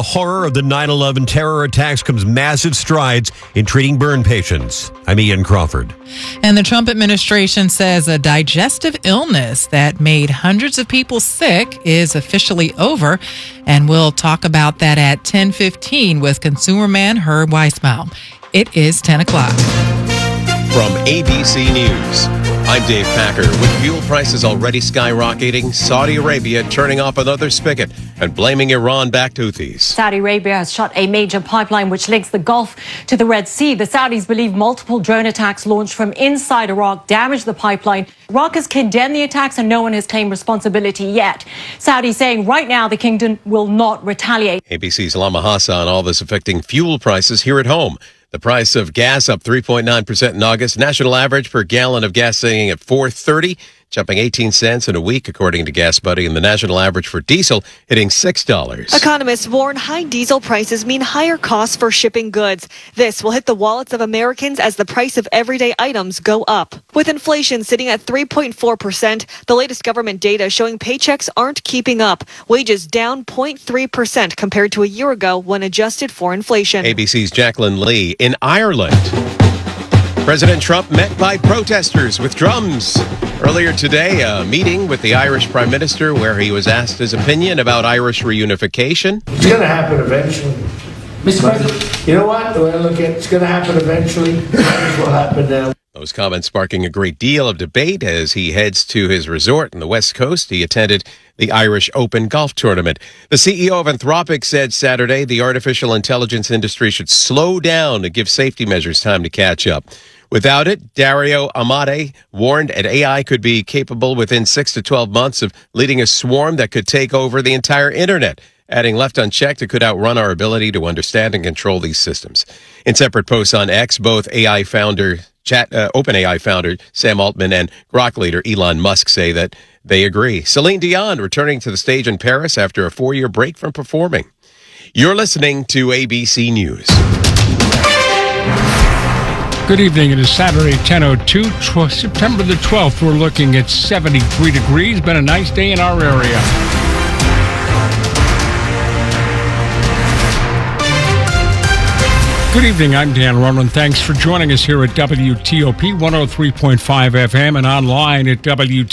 horror of the 9/11 terror attacks comes massive strides in treating burn patients. I'm Ian Crawford. And the Trump administration says a digestive illness that made hundreds of people sick is officially over. And we'll talk about that at 10:15 with consumer man Herb Weisbaum. It is 10 o'clock. From ABC News, I'm Dave Packer. With fuel prices already skyrocketing, Saudi Arabia turning off another spigot and blaming Iran backed Houthis. Saudi Arabia has shut a major pipeline which links the Gulf to the Red Sea. The Saudis believe multiple drone attacks launched from inside Iraq damaged the pipeline. Iraq has condemned the attacks and no one has claimed responsibility yet. Saudi saying right now the kingdom will not retaliate. ABC's Lama Hassan, all this affecting fuel prices here at home. The price of gas up 3.9% in August. National average per gallon of gas staying at $4.30, jumping 18 cents in a week, according to Gas Buddy. And the national average for diesel hitting $6. Economists warn high diesel prices mean higher costs for shipping goods. This will hit the wallets of Americans as the price of everyday items go up. With inflation sitting at 3.4%, the latest government data showing paychecks aren't keeping up. Wages down 0.3% compared to a year ago when adjusted for inflation. ABC's Jacqueline Lee in Ireland. President Trump met by protesters with drums. Earlier today, a meeting with the Irish Prime Minister where he was asked his opinion about Irish reunification. It's going to happen eventually. Mr. President. You know what? The way I look at it, it's going to happen eventually. This will happen now. Those comments sparking a great deal of debate as he heads to his resort on the West Coast. He attended the Irish Open golf tournament. The CEO of Anthropic said Saturday the artificial intelligence industry should slow down to give safety measures time to catch up. Without it, Dario Amodei warned that AI could be capable within 6 to 12 months of leading a swarm that could take over the entire internet. Adding, left unchecked, it could outrun our ability to understand and control these systems. In separate posts on X, both OpenAI founder Sam Altman and Grok leader Elon Musk say that they agree. Celine Dion returning to the stage in Paris after a 4-year break from performing. You're listening to ABC News. Good evening. It is Saturday, 10:02, September the 12th. We're looking at 73 degrees. Been a nice day in our area. Good evening. I'm Dan Ronan. Thanks for joining us here at WTOP 103.5 FM and online at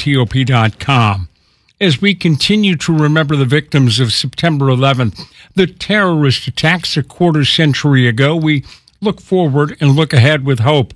WTOP.com. As we continue to remember the victims of September 11th, the terrorist attacks a quarter century ago, we look forward and look ahead with hope.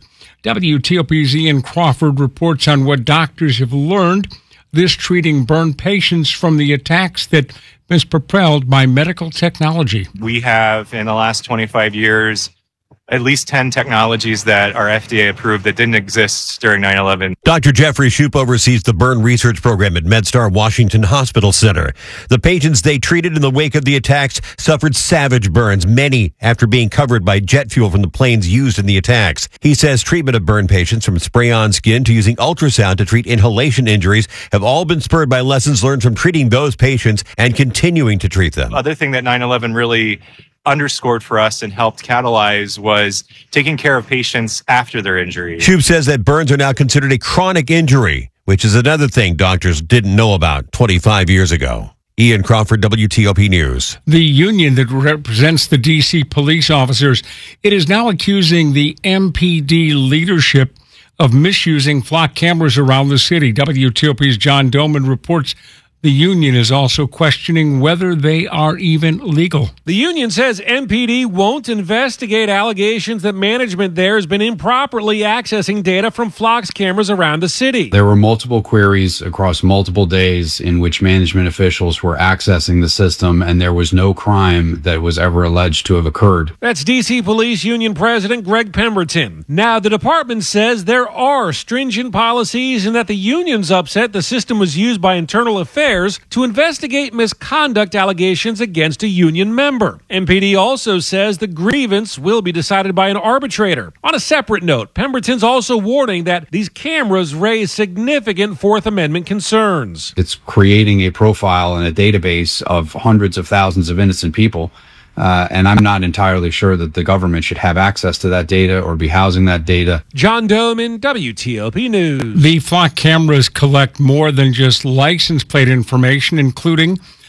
WTOP's Ian Crawford reports on what doctors have learned this treating burn patients from the attacks that was propelled by medical technology. We have, in the last 25 years, at least 10 technologies that are FDA approved that didn't exist during 9/11. Dr. Jeffrey Shoup oversees the burn research program at MedStar Washington Hospital Center. The patients they treated in the wake of the attacks suffered savage burns, many after being covered by jet fuel from the planes used in the attacks. He says treatment of burn patients, from spray-on skin to using ultrasound to treat inhalation injuries, have all been spurred by lessons learned from treating those patients and continuing to treat them. Other thing that 9/11 really underscored for us and helped catalyze was taking care of patients after their injury. Shoup says that burns are now considered a chronic injury, which is another thing doctors didn't know about 25 years ago. Ian Crawford, WTOP News. The union that represents the D.C. police officers, it is now accusing the MPD leadership of misusing flock cameras around the city. WTOP's John Doman reports the union is also questioning whether they are even legal. The union says MPD won't investigate allegations that management there has been improperly accessing data from Flock's cameras around the city. There were multiple queries across multiple days in which management officials were accessing the system, and there was no crime that was ever alleged to have occurred. That's D.C. Police Union President Greg Pemberton. Now, the department says there are stringent policies and that the union's upset the system was used by Internal Affairs to investigate misconduct allegations against a union member. MPD also says the grievance will be decided by an arbitrator. On a separate note, Pemberton's also warning that these cameras raise significant Fourth Amendment concerns. It's creating a profile and a database of hundreds of thousands of innocent people. And I'm not entirely sure that the government should have access to that data or be housing that data. John Doman, WTOP News. The flock cameras collect more than just license plate information, including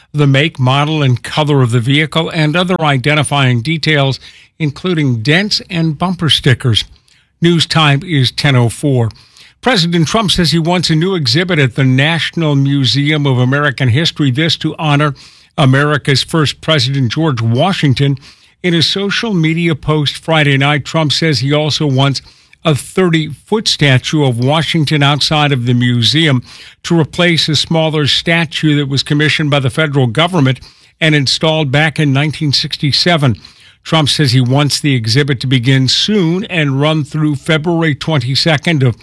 the make, model, and color of the vehicle, and other identifying details, including dents and bumper stickers. News time is 10:04. President Trump says he wants a new exhibit at the National Museum of American History, this to honor America's first president, George Washington. In a social media post Friday night, Trump says he also wants a 30-foot statue of Washington outside of the museum to replace a smaller statue that was commissioned by the federal government and installed back in 1967. Trump says he wants the exhibit to begin soon and run through February 22nd of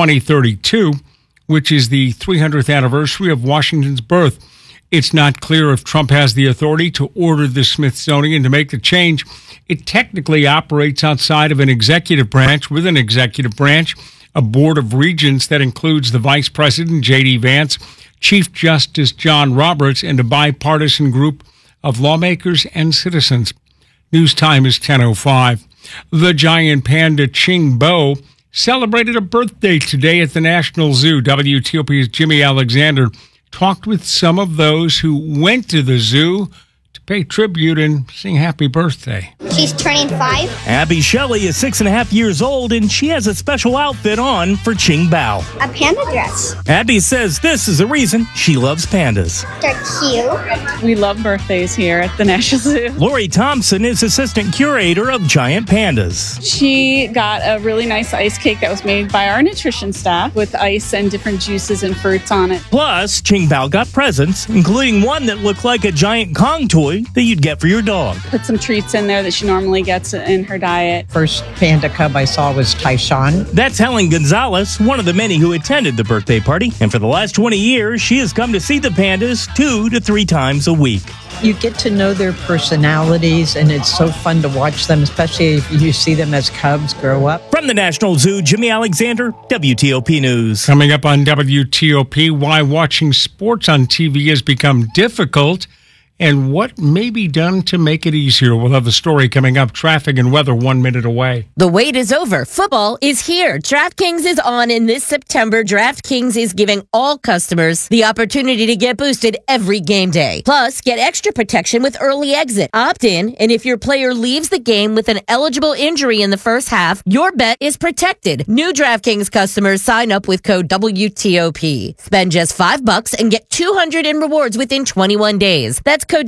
2032, which is the 300th anniversary of Washington's birth. It's not clear if Trump has the authority to order the Smithsonian to make the change. It technically operates outside of an executive branch, with an executive branch, a board of regents that includes the Vice President, J.D. Vance, Chief Justice John Roberts, and a bipartisan group of lawmakers and citizens. News time is 10:05. The giant panda Qingbo celebrated a birthday today at the National Zoo. WTOP's Jimmy Alexander talked with some of those who went to the zoo to pay tribute and sing happy birthday. She's turning 5. Abby Shelley is 6.5 years old, and she has a special outfit on for Qingbao. A panda dress. Abby says this is the reason she loves pandas. They're cute. We love birthdays here at the National Zoo. Lori Thompson is assistant curator of giant pandas. She got a really nice ice cake that was made by our nutrition staff with ice and different juices and fruits on it. Plus, Qingbao got presents, including one that looked like a giant Kong toy that you'd get for your dog. Put some treats in there that she normally gets in her diet. First panda cub I saw was Tyshawn. That's Helen Gonzalez, one of the many who attended the birthday party. And for the last 20 years, she has come to see the pandas 2 to 3 times a week. You get to know their personalities, and it's so fun to watch them, especially if you see them as cubs grow up. From the National Zoo, Jimmy Alexander, WTOP News. Coming up on WTOP, why watching sports on TV has become difficult and what may be done to make it easier. We'll have the story coming up. Traffic and weather 1 minute away. The wait is over. Football is here. DraftKings is on in this September. DraftKings is giving all customers the opportunity to get boosted every game day. Plus, get extra protection with early exit. Opt in, and if your player leaves the game with an eligible injury in the first half, your bet is protected. New DraftKings customers sign up with code WTOP. Spend just $5 and get $200 in rewards within 21 days. That's code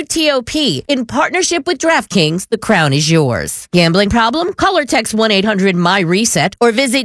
WTOP. In partnership with DraftKings, the crown is yours. Gambling problem? Call or text 1-800-MY-RESET or visit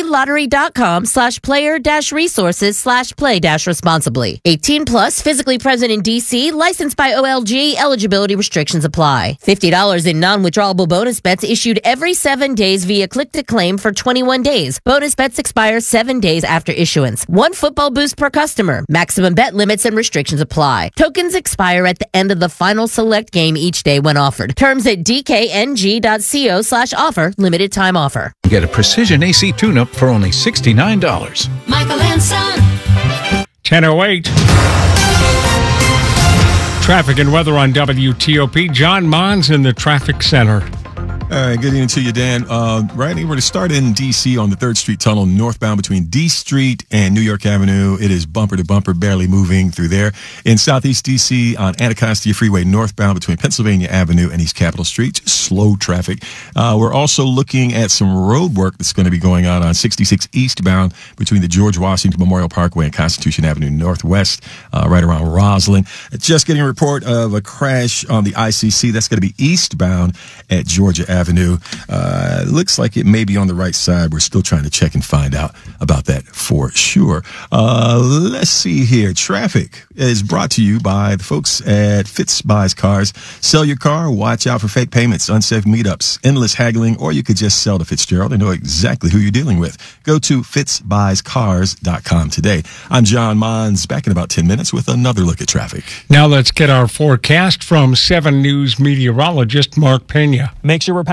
dclottery.com/player-resources/play-responsibly. 18 plus, physically present in DC, licensed by OLG. Eligibility restrictions apply. $50 in non-withdrawable bonus bets issued every 7 days via click to claim for 21 days. Bonus bets expire 7 days after issuance. 1 football boost per customer. Maximum bet limits and restrictions apply. Tokens expire at the end of the final select game each day when offered. Terms at dkng.co/offer. Limited time offer. Get a precision AC tune-up for only $69. Michael and Son. 10:08. Traffic and weather on WTOP. John Mons in the traffic center. All right, good evening to you, Dan. Right, we're to start in D.C. on the 3rd Street Tunnel northbound between D Street and New York Avenue. It is bumper to bumper, barely moving through there. In Southeast D.C. on Anacostia Freeway northbound between Pennsylvania Avenue and East Capitol Street, slow traffic. We're also looking at some road work that's going to be going on 66 eastbound between the George Washington Memorial Parkway and Constitution Avenue Northwest, right around Roslyn. Just getting a report of a crash on the ICC. That's going to be eastbound at Georgia Avenue. Looks like it may be on the right side. We're still trying to check and find out about that for sure. Let's see here. Traffic is brought to you by the folks at Fitz Buys Cars. Sell your car, watch out for fake payments, unsafe meetups, endless haggling, or you could just sell to Fitzgerald and know exactly who you're dealing with. Go to fitzbuyscars.com today. I'm John Mons, back in about 10 minutes with another look at traffic. Now let's get our forecast from 7 News meteorologist Mark Pena. Make sure we're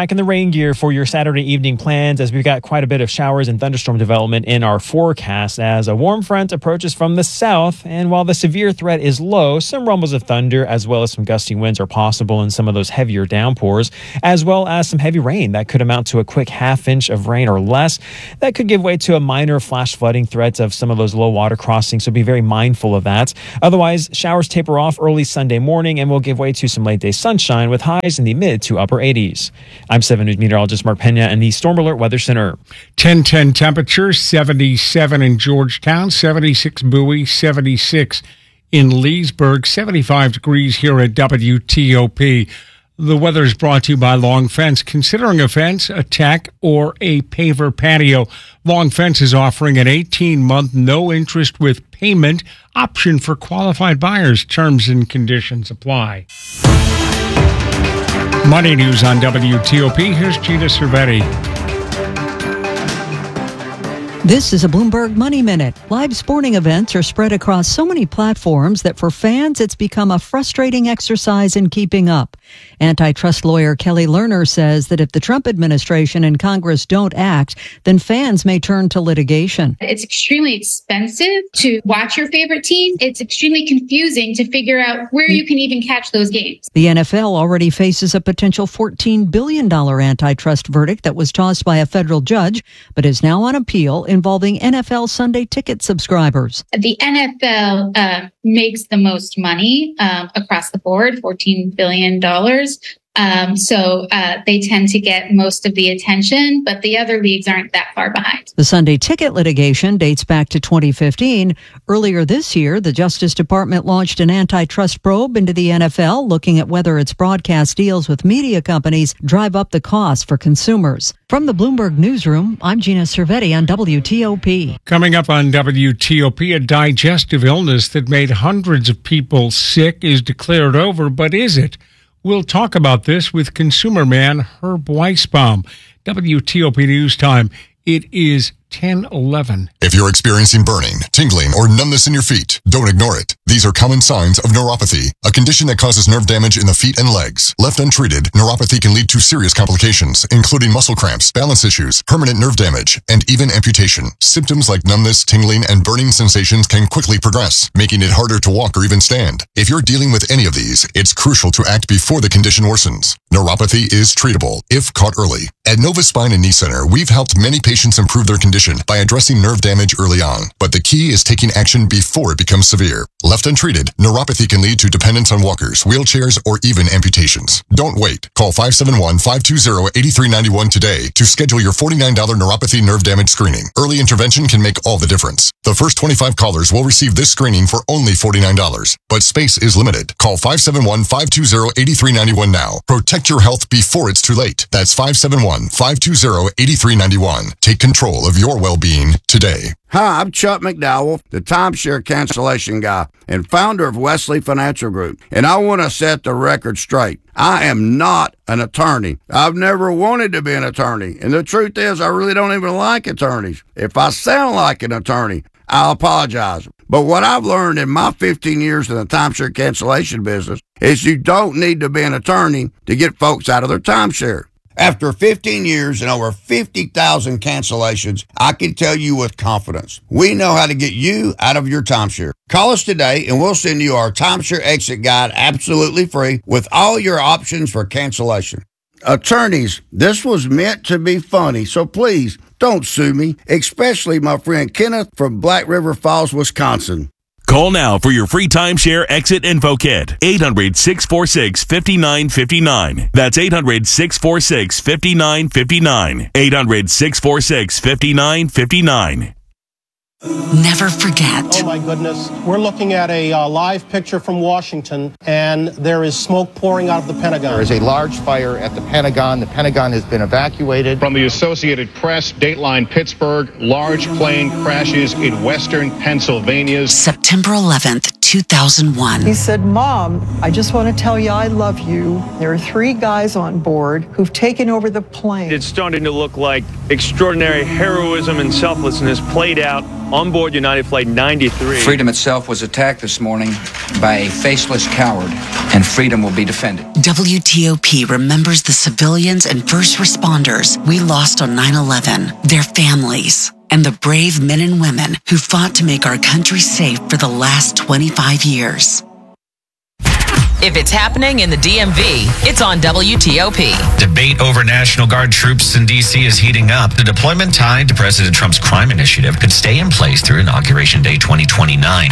pack in the rain gear for your Saturday evening plans, as we've got quite a bit of showers and thunderstorm development in our forecast as a warm front approaches from the south. And while the severe threat is low, some rumbles of thunder as well as some gusty winds are possible in some of those heavier downpours, as well as some heavy rain that could amount to a quick half-inch of rain or less. That could give way to a minor flash flooding threat of some of those low water crossings, so be very mindful of that. Otherwise, showers taper off early Sunday morning and will give way to some late-day sunshine with highs in the mid to upper 80s. I'm 7 News meteorologist Mark Pena in the Storm Alert Weather Center. 10:10 temperature, 77 in Georgetown, 76 Bowie, 76 in Leesburg, 75 degrees here at WTOP. The weather is brought to you by Long Fence. Considering a fence, a tack, or a paver patio, Long Fence is offering an 18-month no-interest with payment option for qualified buyers. Terms and conditions apply. Money news on WTOP. Here's Gina Cervetti. This is a Bloomberg Money Minute. Live sporting events are spread across so many platforms that for fans, it's become a frustrating exercise in keeping up. Antitrust lawyer Kelly Lerner says that if the Trump administration and Congress don't act, then fans may turn to litigation. It's extremely expensive to watch your favorite team. It's extremely confusing to figure out where you can even catch those games. The NFL already faces a potential $14 billion antitrust verdict that was tossed by a federal judge, but is now on appeal involving NFL Sunday ticket subscribers. The NFL makes the most money across the board, $14 billion. So they tend to get most of the attention, but the other leagues aren't that far behind. The Sunday ticket litigation dates back to 2015. Earlier this year, the Justice Department launched an antitrust probe into the NFL, looking at whether its broadcast deals with media companies drive up the cost for consumers. From the Bloomberg Newsroom, I'm Gina Cervetti on WTOP. Coming up on WTOP, a digestive illness that made hundreds of people sick is declared over, but is it? We'll talk about this with consumer man Herb Weisbaum. WTOP News Time. It is 10:11. If you're experiencing burning, tingling, or numbness in your feet, don't ignore it. These are common signs of neuropathy, a condition that causes nerve damage in the feet and legs. Left untreated, neuropathy can lead to serious complications, including muscle cramps, balance issues, permanent nerve damage, and even amputation. Symptoms like numbness, tingling, and burning sensations can quickly progress, making it harder to walk or even stand. If you're dealing with any of these, it's crucial to act before the condition worsens. Neuropathy is treatable if caught early. At Nova Spine and Knee Center, we've helped many patients improve their condition by addressing nerve damage early on. But the key is taking action before it becomes severe. Left untreated, neuropathy can lead to dependence on walkers, wheelchairs, or even amputations. Don't wait. Call 571-520-8391 today to schedule your $49 neuropathy nerve damage screening. Early intervention can make all the difference. The first 25 callers will receive this screening for only $49. But space is limited. Call 571-520-8391 now. Protect your health before it's too late. That's 571-520-8391. Take control of your well-being today. Hi, I'm Chuck McDowell, the timeshare cancellation guy and founder of Wesley Financial Group. And I want to set the record straight. I am not an attorney. I've never wanted to be an attorney. And the truth is, I really don't even like attorneys. If I sound like an attorney, I'll apologize. But what I've learned in my 15 years in the timeshare cancellation business is you don't need to be an attorney to get folks out of their timeshare. After 15 years and over 50,000 cancellations, I can tell you with confidence, we know how to get you out of your timeshare. Call us today and we'll send you our timeshare exit guide absolutely free with all your options for cancellation. Attorneys, this was meant to be funny, so please don't sue me, especially my friend Kenneth from Black River Falls, Wisconsin. Call now for your free timeshare exit info kit. 800-646-5959. That's 800-646-5959. 800-646-5959. Never forget. Oh my goodness. We're looking at a live picture from Washington, and there is smoke pouring out of the Pentagon. There is a large fire at the Pentagon. The Pentagon has been evacuated. From the Associated Press, Dateline Pittsburgh, large plane crashes in western Pennsylvania. September 11th, 2001. He said, "Mom, I just want to tell you I love you. There are 3 guys on board who've taken over the plane." It's starting to look like extraordinary heroism and selflessness played out on board United Flight 93. Freedom itself was attacked this morning by a faceless coward, and freedom will be defended. WTOP remembers the civilians and first responders we lost on 9/11, their families, and the brave men and women who fought to make our country safe for the last 25 years. If it's happening in the DMV, it's on WTOP. Debate over National Guard troops in D.C. is heating up. The deployment tied to President Trump's crime initiative could stay in place through Inauguration Day 2029.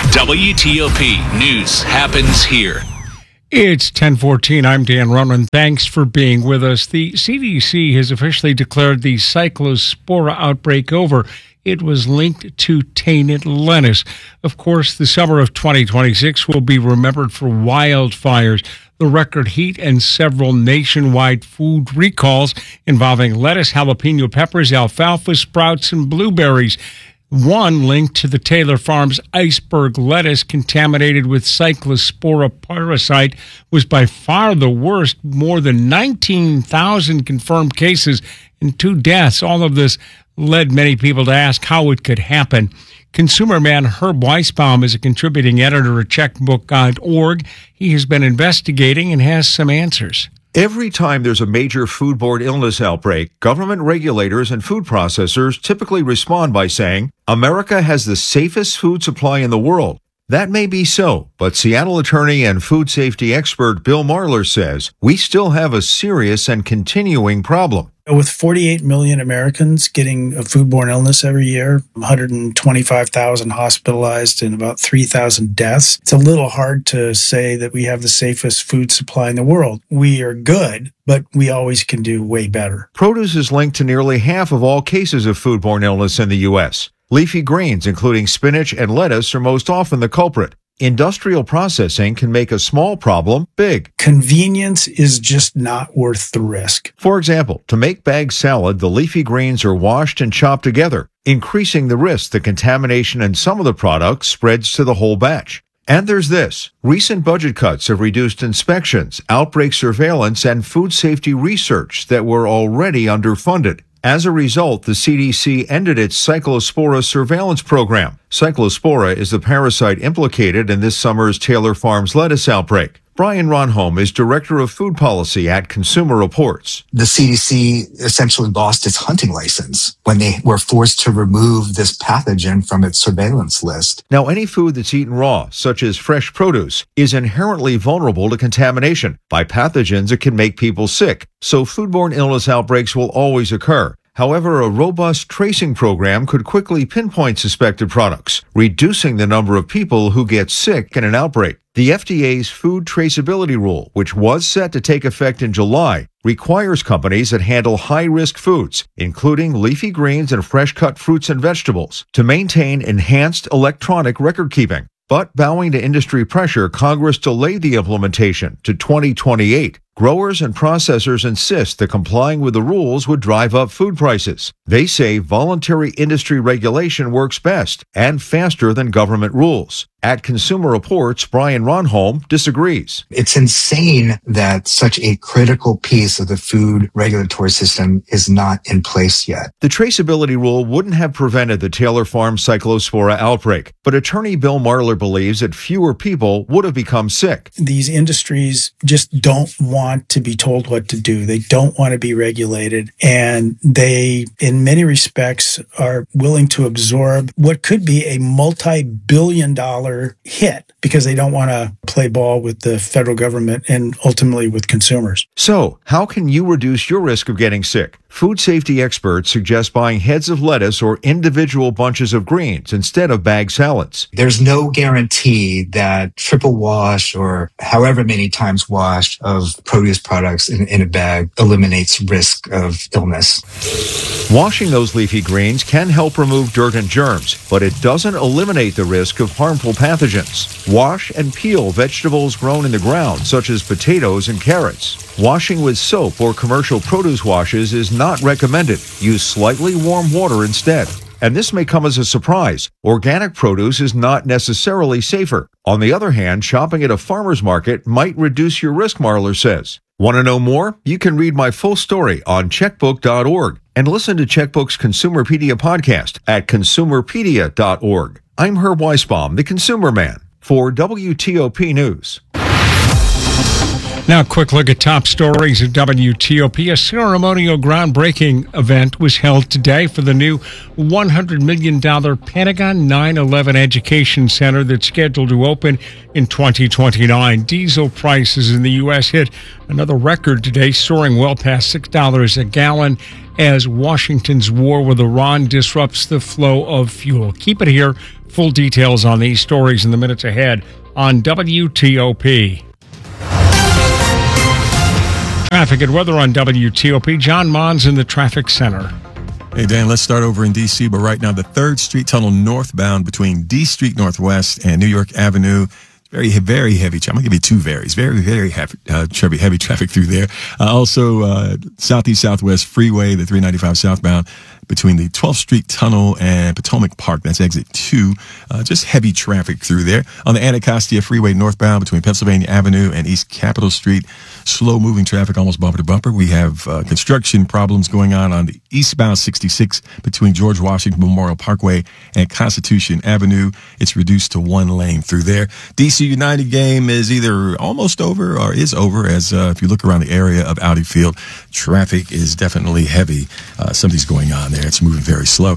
WTOP News happens here. It's 10:14. I'm Dan Ronan. Thanks for being with us. The CDC has officially declared the Cyclospora outbreak over. It was linked to tainted lettuce. Of course, the summer of 2026 will be remembered for wildfires, the record heat, and several nationwide food recalls involving lettuce, jalapeno peppers, alfalfa sprouts, and blueberries. One linked to the Taylor Farms iceberg lettuce contaminated with Cyclospora parasite was by far the worst. More than 19,000 confirmed cases and 2 deaths. All of this led many people to ask how it could happen. Consumer man Herb Weisbaum is a contributing editor at checkbook.org. He has been investigating and has some answers. Every time there's a major foodborne illness outbreak, government regulators and food processors typically respond by saying, America has the safest food supply in the world. That may be so, but Seattle attorney and food safety expert Bill Marler says we still have a serious and continuing problem. With 48 million Americans getting a foodborne illness every year, 125,000 hospitalized and about 3,000 deaths, it's a little hard to say that we have the safest food supply in the world. We are good, but we always can do way better. Produce is linked to nearly half of all cases of foodborne illness in the U.S. Leafy greens, including spinach and lettuce, are most often the culprit. Industrial processing can make a small problem big. Convenience is just not worth the risk. For example, to make bagged salad, the leafy greens are washed and chopped together, increasing the risk that contamination in some of the products spreads to the whole batch. And there's this. Recent budget cuts have reduced inspections, outbreak surveillance, and food safety research that were already underfunded. As a result, the CDC ended its Cyclospora surveillance program. Cyclospora is the parasite implicated in this summer's Taylor Farms lettuce outbreak. Brian Ronholm is Director of Food Policy at Consumer Reports. The CDC essentially lost its hunting license when they were forced to remove this pathogen from its surveillance list. Now, any food that's eaten raw, such as fresh produce, is inherently vulnerable to contamination by pathogens that can make people sick. So foodborne illness outbreaks will always occur. However, a robust tracing program could quickly pinpoint suspected products, reducing the number of people who get sick in an outbreak. The FDA's food traceability rule, which was set to take effect in July, requires companies that handle high-risk foods, including leafy greens and fresh-cut fruits and vegetables, to maintain enhanced electronic record-keeping. But bowing to industry pressure, Congress delayed the implementation to 2028. Growers and processors insist that complying with the rules would drive up food prices. They say voluntary industry regulation works best and faster than government rules. At Consumer Reports, Brian Ronholm disagrees. It's insane that such a critical piece of the food regulatory system is not in place yet. The traceability rule wouldn't have prevented the Taylor Farms Cyclospora outbreak, but attorney Bill Marler believes that fewer people would have become sick. These industries just don't want to be told what to do. They don't want to be regulated, and they, in many respects, are willing to absorb what could be a multi-billion-dollar hit because they don't want to play ball with the federal government and ultimately with consumers. So, how can you reduce your risk of getting sick? Food safety experts suggest buying heads of lettuce or individual bunches of greens instead of bagged salads. There's no guarantee that triple wash or however many times washed of produce products in a bag eliminates risk of illness. Washing those leafy greens can help remove dirt and germs, but it doesn't eliminate the risk of harmful pathogens. Wash and peel vegetables grown in the ground, such as potatoes and carrots. Washing with soap or commercial produce washes is not recommended. Use slightly warm water instead. And this may come as a surprise. Organic produce is not necessarily safer. On the other hand, shopping at a farmer's market might reduce your risk, Marler says. Want to know more? You can read my full story on checkbook.org and listen to Checkbook's Consumerpedia podcast at consumerpedia.org. I'm Herb Weisbaum, the Consumer Man, for WTOP News. Now, a quick look at top stories at WTOP. A ceremonial groundbreaking event was held today for the new $100 million Pentagon 9/11 Education Center that's scheduled to open in 2029. Diesel prices in the U.S. hit another record today, soaring well past $6 a gallon as Washington's war with Iran disrupts the flow of fuel. Keep it here. Full details on these stories in the minutes ahead on WTOP. Traffic and weather on WTOP. John Mons in the traffic center. Hey, Dan, let's start over in D.C., but right now the 3rd Street Tunnel northbound between D Street Northwest and New York Avenue. Very, very heavy. I'm going to give you 2 varies. Very, very heavy traffic through there. Also, Southeast Southwest Freeway, the 395 southbound between the 12th Street Tunnel and Potomac Park. That's exit 2. Just heavy traffic through there. On the Anacostia Freeway northbound between Pennsylvania Avenue and East Capitol Street, slow moving traffic almost bumper to bumper. We have construction problems going on the eastbound 66 between George Washington Memorial Parkway and Constitution Avenue. It's reduced to 1 lane through there. DC United game is either almost over or is over, as if you look around the area of Audi Field, traffic is definitely heavy. Something's going on there. It's moving very slow.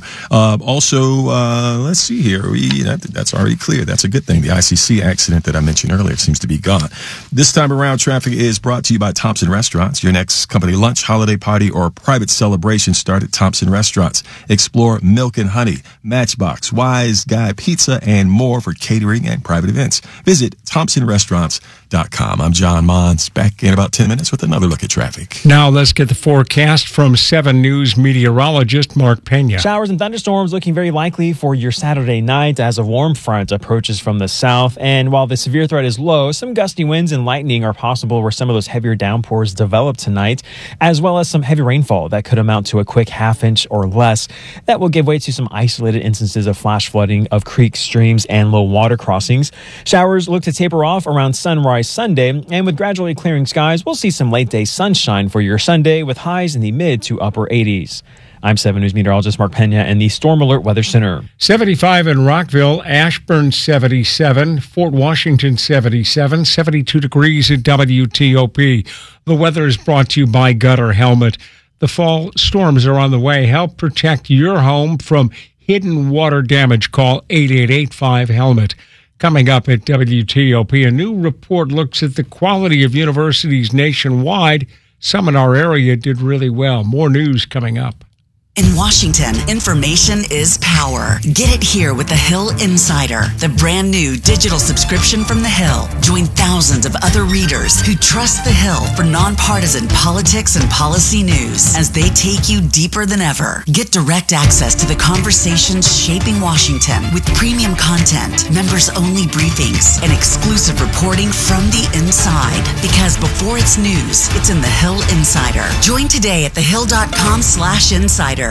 Let's see here. That's already clear. That's a good thing. The ICC accident that I mentioned earlier seems to be gone. This time around, traffic is brought to you by Thompson Restaurants. Your next company lunch, holiday party, or private celebration start at Thompson Restaurants. Explore Milk and Honey, Matchbox, Wise Guy Pizza, and more for catering and private events. Visit ThompsonRestaurants.com. I'm John Mons, back in about 10 minutes with another look at traffic. Now let's get the forecast from 7 News meteorologist Mark Pena. Showers and thunderstorms looking very likely for your Saturday night as a warm front approaches from the south. And while the severe threat is low, some gusty winds and lightning are possible where some of those heavier downpours develop tonight, as well as some heavy rainfall that could amount to a quick half-inch or less. That will give way to some isolated instances of flash flooding of creeks, streams, and low water crossings. Showers look to taper off around sunrise Sunday, and with gradually clearing skies, we'll see some late-day sunshine for your Sunday with highs in the mid to upper 80s. I'm 7 News meteorologist Mark Pena in the Storm Alert Weather Center. 75 in Rockville, Ashburn 77, Fort Washington 77, 72 degrees at WTOP. The weather is brought to you by Gutter Helmet. The fall storms are on the way. Help protect your home from hidden water damage. Call 8885-HELMET. Coming up at WTOP, a new report looks at the quality of universities nationwide. Some in our area did really well. More news coming up. In Washington, information is power. Get it here with The Hill Insider, the brand new digital subscription from The Hill. Join thousands of other readers who trust The Hill for nonpartisan politics and policy news as they take you deeper than ever. Get direct access to the conversations shaping Washington with premium content, members-only briefings, and exclusive reporting from the inside. Because before it's news, it's in The Hill Insider. Join today at thehill.com/insider.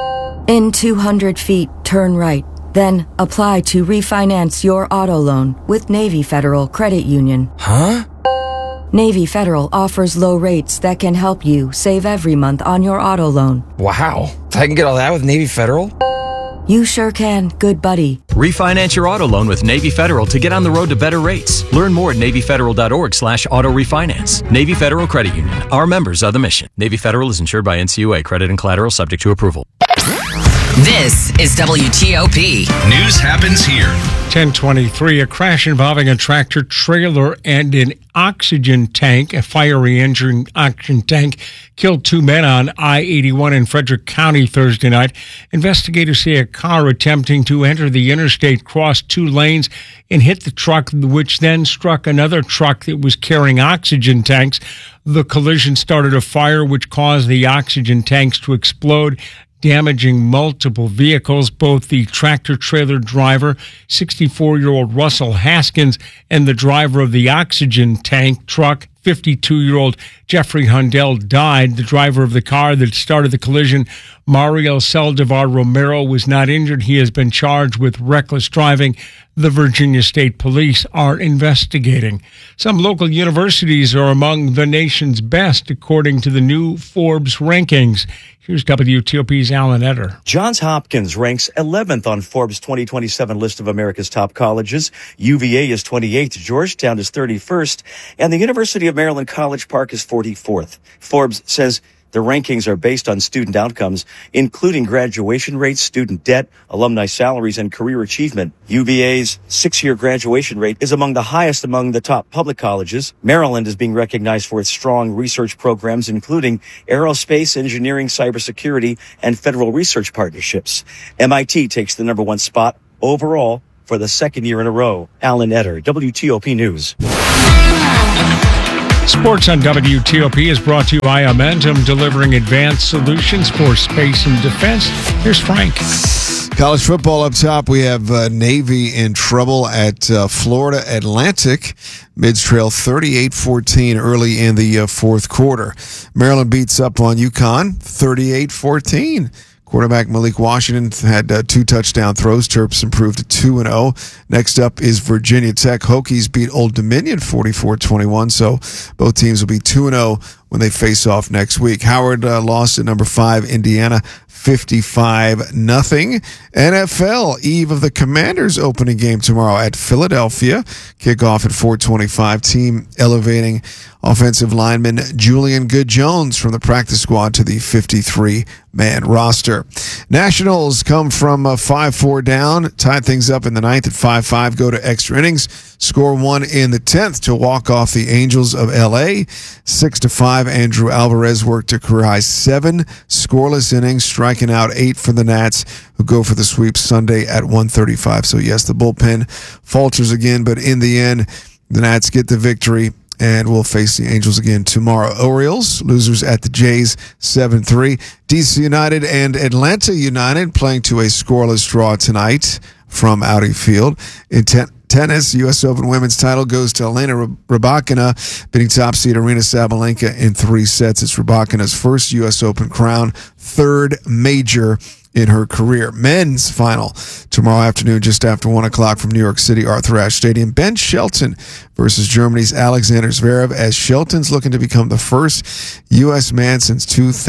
In 200 feet, turn right. Then apply to refinance your auto loan with Navy Federal Credit Union. Huh? Navy Federal offers low rates that can help you save every month on your auto loan. Wow. I can get all that with Navy Federal? You sure can, good buddy. Refinance your auto loan with Navy Federal to get on the road to better rates. Learn more at NavyFederal.org/auto refinance. Navy Federal Credit Union. Our members are the mission. Navy Federal is insured by NCUA. Credit and collateral subject to approval. This is WTOP. News happens here. 10:23, a crash involving a tractor trailer and an oxygen tank, a fiery engine oxygen tank, killed 2 men on I-81 in Frederick County Thursday night. Investigators say a car attempting to enter the interstate crossed 2 lanes and hit the truck, which then struck another truck that was carrying oxygen tanks. The collision started a fire which caused the oxygen tanks to explode, damaging multiple vehicles. Both the tractor-trailer driver, 64-year-old Russell Haskins, and the driver of the oxygen tank truck, 52-year-old Jeffrey Hundell died. The driver of the car that started the collision, Mario Saldivar Romero, was not injured. He has been charged with reckless driving. The Virginia State Police are investigating. Some local universities are among the nation's best, according to the new Forbes rankings. Here's WTOP's Alan Etter. Johns Hopkins ranks 11th on Forbes 2027 list of America's top colleges. UVA is 28th, Georgetown is 31st, and the University of Maryland College Park is 44th. Forbes says the rankings are based on student outcomes, including graduation rates, student debt, alumni salaries, and career achievement. UVA's 6-year graduation rate is among the highest among the top public colleges. Maryland is being recognized for its strong research programs, including aerospace, engineering, cybersecurity, and federal research partnerships. MIT takes the number 1 spot overall for the 2nd year in a row. Alan Etter, WTOP News. Sports on WTOP is brought to you by Amentum, delivering advanced solutions for space and defense. Here's Frank. College football up top. We have Navy in trouble at Florida Atlantic. Mids trail 38-14 early in the fourth quarter. Maryland beats up on UConn 38-14. Quarterback Malik Washington had 2 touchdown throws. Terps improved to 2-0. Next up is Virginia Tech. Hokies beat Old Dominion 44-21. So both teams will be 2-0 when they face off next week. Howard lost at number 5 Indiana 55-0. NFL, eve of the Commanders opening game tomorrow at Philadelphia. Kickoff at 4:25. Team elevating offensive lineman Julian Good-Jones from the practice squad to the 53-man roster. Nationals come from 5-4 down, tied things up in the 9th at 5-5, go to extra innings, score 1 in the 10th to walk off the Angels of L.A. 6-5, Andrew Alvarez worked a career-high 7 scoreless innings, striking out 8 for the Nats, who go for the sweep Sunday at 1:35. So yes, the bullpen falters again, but in the end, the Nats get the victory and we'll face the Angels again tomorrow. Orioles, losers at the Jays, 7-3. DC United and Atlanta United playing to a scoreless draw tonight from Audi Field. In tennis, U.S. Open women's title goes to Elena Rybakina, beating top seed Aryna Sabalenka in 3 sets. It's Rybakina's first U.S. Open crown, 3rd major in her career. Men's final tomorrow afternoon, just after 1 o'clock from New York City, Arthur Ashe Stadium. Ben Shelton versus Germany's Alexander Zverev, as Shelton's looking to become the first U.S. man since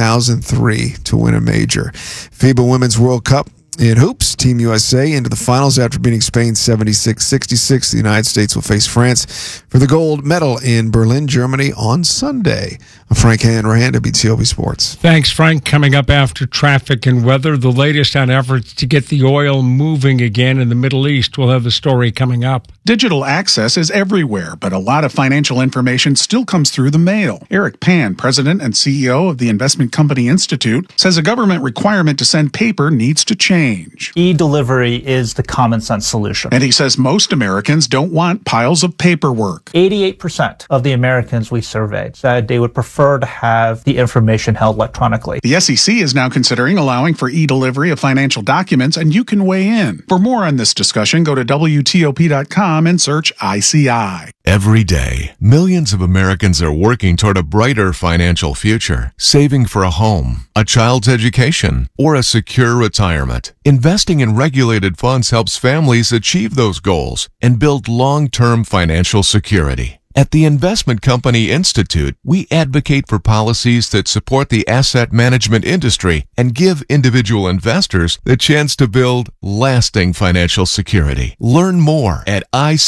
2003 to win a major. FIBA Women's World Cup in hoops, Team USA into the finals after beating Spain 76-66. The United States will face France for the gold medal in Berlin, Germany on Sunday. I'm Frank Hanrahan, WTOP Sports. Thanks, Frank. Coming up after traffic and weather, the latest on efforts to get the oil moving again in the Middle East. We'll have the story coming up. Digital access is everywhere, but a lot of financial information still comes through the mail. Eric Pan, president and CEO of the Investment Company Institute, says a government requirement to send paper needs to change. E-delivery is the common sense solution. And he says most Americans don't want piles of paperwork. 88% of the Americans we surveyed said they would prefer to have the information held electronically. The SEC is now considering allowing for e-delivery of financial documents, and you can weigh in. For more on this discussion, go to WTOP.com and search ICI. Every day, millions of Americans are working toward a brighter financial future, saving for a home, a child's education, or a secure retirement. Investing in regulated funds helps families achieve those goals and build long-term financial security. At the Investment Company Institute, we advocate for policies that support the asset management industry and give individual investors the chance to build lasting financial security. Learn more at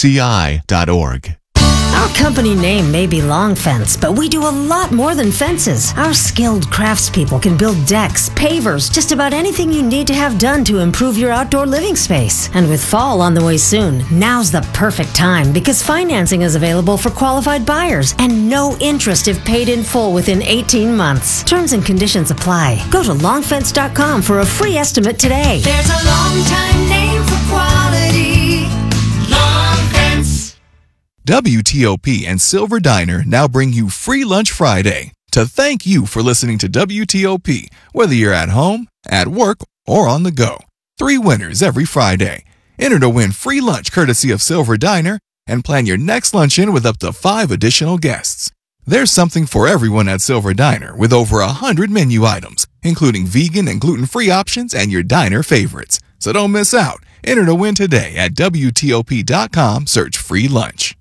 ICI.org. Our company name may be Long Fence, but we do a lot more than fences. Our skilled craftspeople can build decks, pavers, just about anything you need to have done to improve your outdoor living space. And with fall on the way soon, now's the perfect time because financing is available for qualified buyers and no interest if paid in full within 18 months. Terms and conditions apply. Go to longfence.com for a free estimate today. There's a long time name for quality. Long Fence. WTOP and Silver Diner now bring you Free Lunch Friday to thank you for listening to WTOP, whether you're at home, at work, or on the go. 3 winners every Friday. Enter to win free lunch courtesy of Silver Diner and plan your next luncheon with up to 5 additional guests. There's something for everyone at Silver Diner with over 100 menu items, including vegan and gluten-free options and your diner favorites. So don't miss out. Enter to win today at WTOP.com. Search free lunch.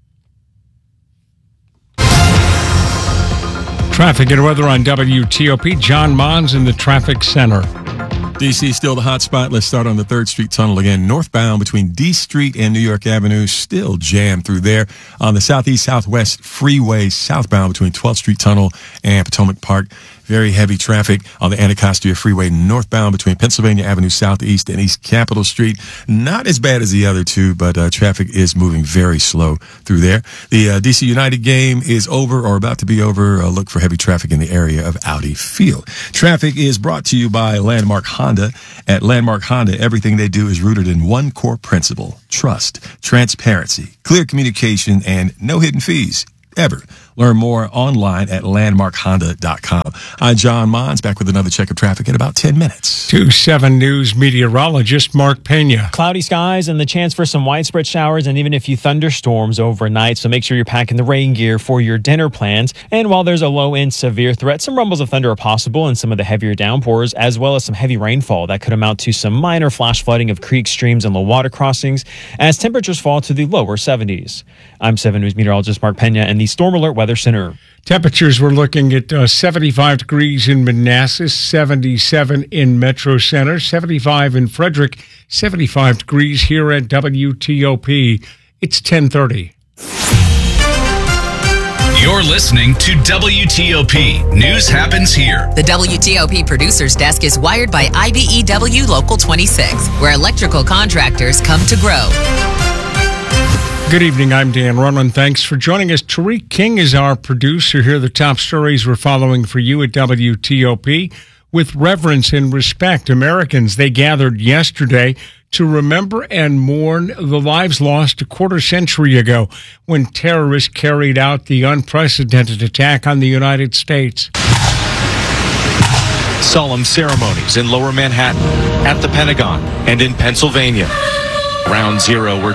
Traffic and weather on WTOP. John Mons in the traffic center. D.C. still the hot spot. Let's start on the 3rd Street Tunnel again. Northbound between D Street and New York Avenue, still jammed through there. On the Southeast-Southwest Freeway, southbound between 12th Street Tunnel and Potomac Park. Very heavy traffic on the Anacostia Freeway northbound between Pennsylvania Avenue Southeast and East Capitol Street. Not as bad as the other two, but traffic is moving very slow through there. The DC United game is over or about to be over. Look for heavy traffic in the area of Audi Field. Traffic is brought to you by Landmark Honda. At Landmark Honda, everything they do is rooted in one core principle: trust, transparency, clear communication, and no hidden fees ever. Learn more online at landmarkhonda.com. I'm John Mons, back with another check of traffic in about 10 minutes. 2-7 News meteorologist Mark Pena. Cloudy skies and the chance for some widespread showers and even a few thunderstorms overnight, so make sure you're packing the rain gear for your dinner plans. And while there's a low and severe threat, some rumbles of thunder are possible and some of the heavier downpours, as well as some heavy rainfall that could amount to some minor flash flooding of creeks, streams, and low water crossings as temperatures fall to the lower 70s. I'm 7 News meteorologist Mark Pena in the Storm Alert Weather Center. Temperatures, we're looking at 75 degrees in Manassas, 77 in Metro Center, 75 in Frederick, 75 degrees here at WTOP. It's 10:30. You're listening to WTOP. News happens here. The WTOP Producers Desk is wired by IBEW Local 26, where electrical contractors come to grow. Good evening, I'm Dan Runman. Thanks for joining us. Tariq King is our producer. Here are the top stories we're following for you at WTOP. With reverence and respect, Americans, they gathered yesterday to remember and mourn the lives lost a quarter century ago when terrorists carried out the unprecedented attack on the United States. Solemn ceremonies in Lower Manhattan, at the Pentagon, and in Pennsylvania. Ground Zero, where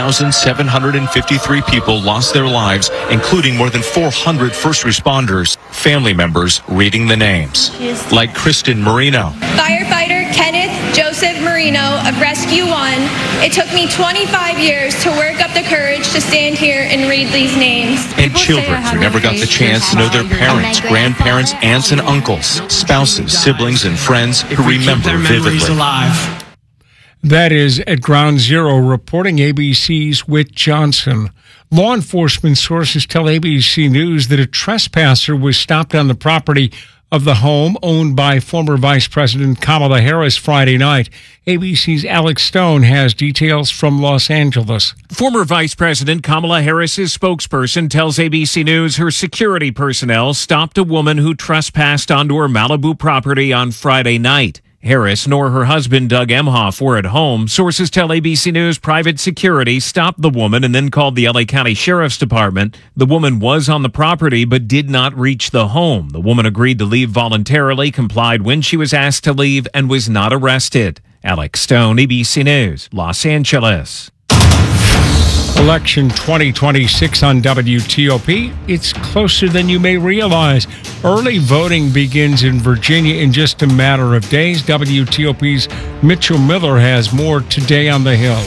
2,753 people lost their lives, including more than 400 first responders, family members reading the names. Like Kristen Marino. Firefighter Kenneth Joseph Marino of Rescue 1. It took me 25 years to work up the courage to stand here and read these names. And children who never got the chance to know their parents, grandparents, aunts and uncles, spouses, siblings, and friends who remember vividly. That is at Ground Zero, reporting ABC's Whit Johnson. Law enforcement sources tell ABC News that a trespasser was stopped on the property of the home owned by former Vice President Kamala Harris Friday night. ABC's Alex Stone has details from Los Angeles. Former Vice President Kamala Harris's spokesperson tells ABC News her security personnel stopped a woman who trespassed onto her Malibu property on Friday night. Harris nor her husband, Doug Emhoff, were at home. Sources tell ABC News private security stopped the woman and then called the LA County Sheriff's Department. The woman was on the property but did not reach the home. The woman agreed to leave voluntarily, complied when she was asked to leave, and was not arrested. Alex Stone, ABC News, Los Angeles. Election 2026 on WTOP. It's closer than you may realize. Early voting begins in Virginia in just a matter of days. WTOP's Mitchell Miller has more today on the Hill.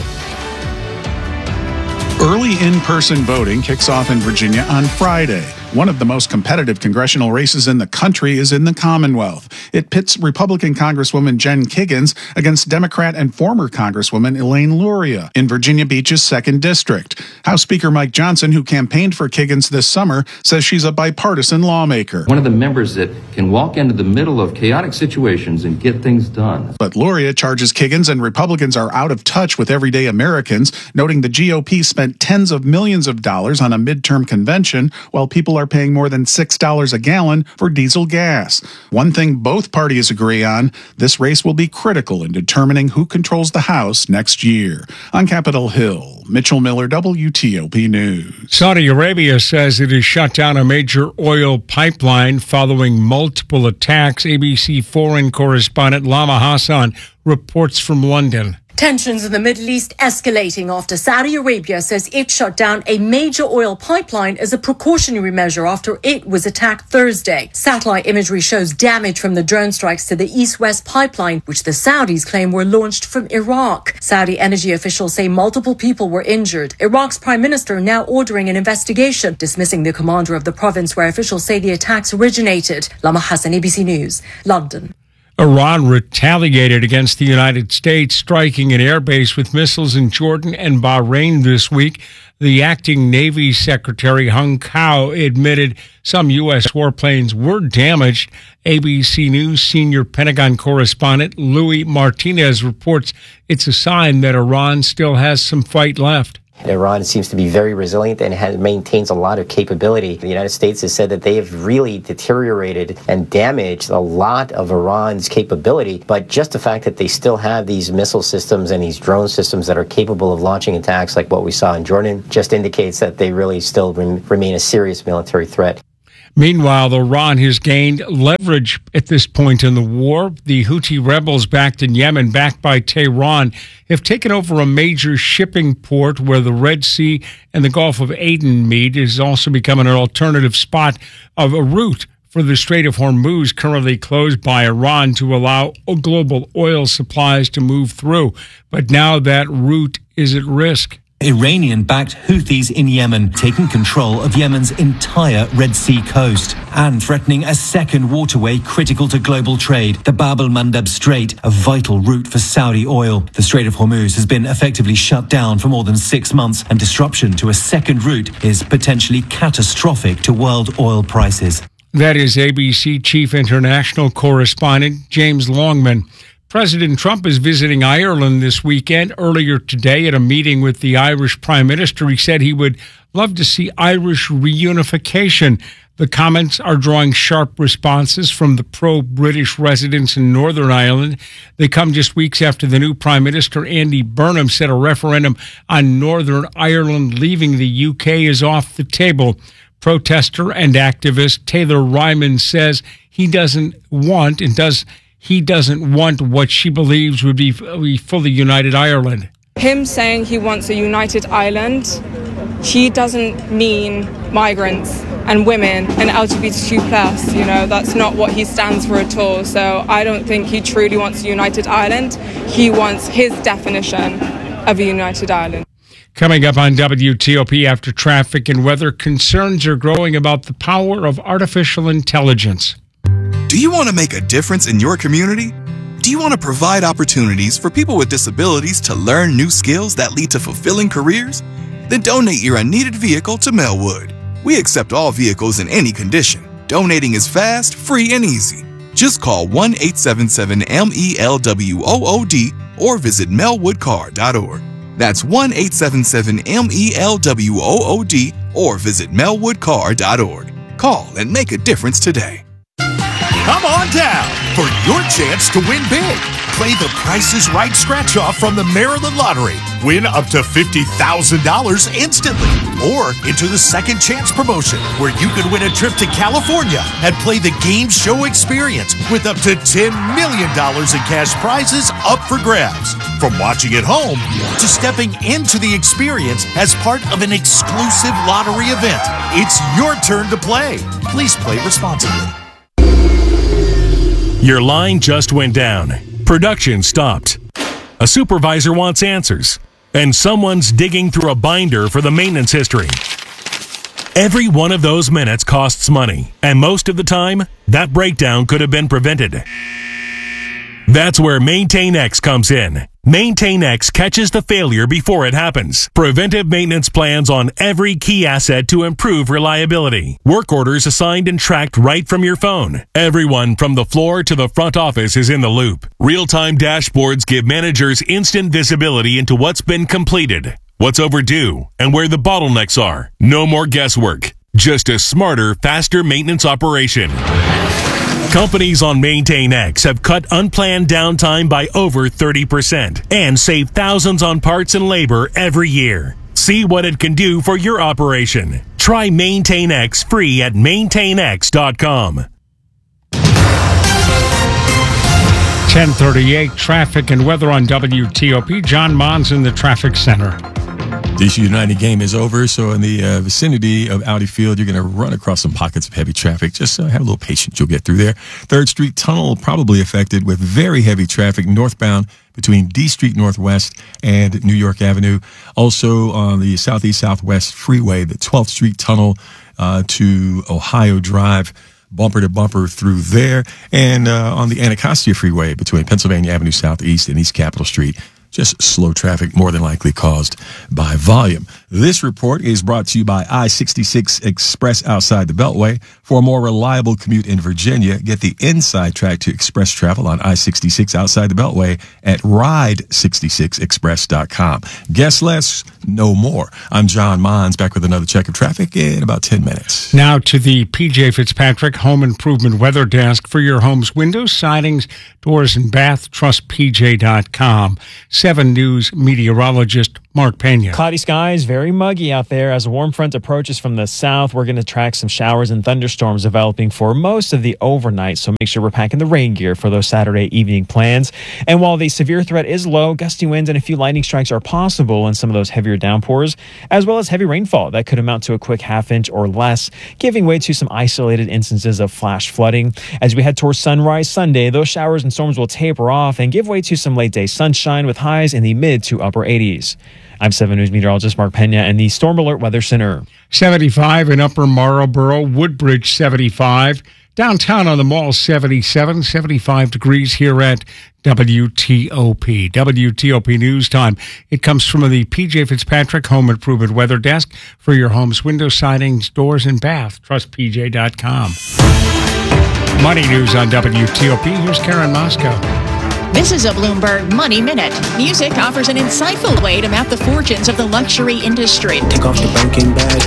Early in-person voting kicks off in Virginia on Friday. One of the most competitive congressional races in the country is in the Commonwealth. It pits Republican Congresswoman Jen Kiggans against Democrat and former Congresswoman Elaine Luria in Virginia Beach's 2nd District. House Speaker Mike Johnson, who campaigned for Kiggans this summer, says she's a bipartisan lawmaker. One of the members that can walk into the middle of chaotic situations and get things done. But Luria charges Kiggans and Republicans are out of touch with everyday Americans, noting the GOP spent tens of millions of dollars on a midterm convention while people are paying more than $6 a gallon for diesel gas. One thing both parties agree on, this race will be critical in determining who controls the House next year. On Capitol Hill, Mitchell Miller, WTOP News. Saudi Arabia says it has shut down a major oil pipeline following multiple attacks. ABC foreign correspondent Lama Hassan reports from London. Tensions in the Middle East escalating after Saudi Arabia says it shut down a major oil pipeline as a precautionary measure after it was attacked Thursday. Satellite imagery shows damage from the drone strikes to the east-west pipeline, which the Saudis claim were launched from Iraq. Saudi energy officials say multiple people were injured. Iraq's prime minister now ordering an investigation, dismissing the commander of the province where officials say the attacks originated. Lama Hassan, ABC News, London. Iran retaliated against the United States, striking an airbase with missiles in Jordan and Bahrain this week. The acting Navy Secretary Hung Kao admitted some U.S. warplanes were damaged. ABC News senior Pentagon correspondent Louis Martinez reports it's a sign that Iran still has some fight left. Iran seems to be very resilient and maintains a lot of capability. The United States has said that they have really deteriorated and damaged a lot of Iran's capability, but just the fact that they still have these missile systems and these drone systems that are capable of launching attacks like what we saw in Jordan just indicates that they really still remain a serious military threat. Meanwhile, Iran has gained leverage at this point in the war. The Houthi rebels backed in Yemen, backed by Tehran, have taken over a major shipping port where the Red Sea and the Gulf of Aden meet. It is also becoming an alternative spot of a route for the Strait of Hormuz, currently closed by Iran to allow global oil supplies to move through. But now that route is at risk. Iranian-backed Houthis in Yemen taking control of Yemen's entire Red Sea coast and threatening a second waterway critical to global trade, the Bab el-Mandeb Strait, a vital route for Saudi oil. The Strait of Hormuz has been effectively shut down for more than 6 months, and disruption to a second route is potentially catastrophic to world oil prices. That is ABC Chief International Correspondent James Longman. President Trump is visiting Ireland this weekend. Earlier today at a meeting with the Irish Prime Minister, he said he would love to see Irish reunification. The comments are drawing sharp responses from the pro-British residents in Northern Ireland. They come just weeks after the new Prime Minister, Andy Burnham, said a referendum on Northern Ireland leaving the UK is off the table. Protester and activist Taylor Ryman says he doesn't want what she believes would be a fully united Ireland. Him saying he wants a united Ireland, he doesn't mean migrants and women and LGBTQ+, that's not what he stands for at all. So I don't think he truly wants a united Ireland. He wants his definition of a united Ireland. Coming up on WTOP after traffic and weather, concerns are growing about the power of artificial intelligence. Do you want to make a difference in your community? Do you want to provide opportunities for people with disabilities to learn new skills that lead to fulfilling careers? Then donate your unneeded vehicle to Melwood. We accept all vehicles in any condition. Donating is fast, free, and easy. Just call 1-877-MELWOOD or visit melwoodcar.org. That's 1-877-MELWOOD or visit melwoodcar.org. Call and make a difference today. Come on down for your chance to win big. Play the Price is Right scratch-off from the Maryland Lottery. Win up to $50,000 instantly. Or into the Second Chance promotion, where you could win a trip to California and play the game show experience with up to $10 million in cash prizes up for grabs. From watching at home to stepping into the experience as part of an exclusive lottery event. It's your turn to play. Please play responsibly. Your line just went down. Production stopped. A supervisor wants answers. And someone's digging through a binder for the maintenance history. Every one of those minutes costs money. And most of the time, that breakdown could have been prevented. That's where MaintainX comes in. MaintainX catches the failure before it happens. Preventive maintenance plans on every key asset to improve reliability. Work orders assigned and tracked right from your phone. Everyone from the floor to the front office is in the loop. Real-time dashboards give managers instant visibility into what's been completed, what's overdue, and where the bottlenecks are. No more guesswork. Just a smarter, faster maintenance operation. Companies on MaintainX have cut unplanned downtime by over 30% and save thousands on parts and labor every year. See what it can do for your operation. Try MaintainX free at maintainx.com. 10:38, traffic and weather on WTOP. John Mons in the traffic center. DC United game is over, so in the vicinity of Audi Field, you're going to run across some pockets of heavy traffic. Just have a little patience. You'll get through there. 3rd Street Tunnel probably affected with very heavy traffic northbound between D Street Northwest and New York Avenue. Also on the Southeast-Southwest Freeway, the 12th Street Tunnel to Ohio Drive, bumper to bumper through there. And on the Anacostia Freeway between Pennsylvania Avenue Southeast and East Capitol Street, just slow traffic, more than likely caused by volume. This report is brought to you by I-66 Express outside the Beltway. For a more reliable commute in Virginia, get the inside track to express travel on I-66 outside the Beltway at ride66express.com. Guess less, know more. I'm John Mons, back with another check of traffic in about 10 minutes. Now to the PJ Fitzpatrick Home Improvement Weather Desk for your home's windows, sidings, doors, and bath. Trust PJ.com. 7 News meteorologist Mark Pena. Cloudy skies, very muggy out there. As a warm front approaches from the south, we're going to track some showers and thunderstorms developing for most of the overnight. So make sure we're packing the rain gear for those Saturday evening plans. And while the severe threat is low, gusty winds and a few lightning strikes are possible in some of those heavier downpours, as well as heavy rainfall that could amount to a quick half-inch or less, giving way to some isolated instances of flash flooding. As we head towards sunrise Sunday, those showers and storms will taper off and give way to some late-day sunshine with highs in the mid to upper 80s. I'm 7 News meteorologist Mark Pena in the Storm Alert Weather Center. 75 in Upper Marlboro, Woodbridge 75. Downtown on the Mall 77, 75 degrees here at WTOP. WTOP News Time. It comes from the PJ Fitzpatrick Home Improvement Weather Desk for your home's window sidings, doors, and bath. Trust PJ.com. Money news on WTOP. Here's Karen Moscow. This is a Bloomberg Money Minute. Music offers an insightful way to map the fortunes of the luxury industry. Take off the Birkin bag.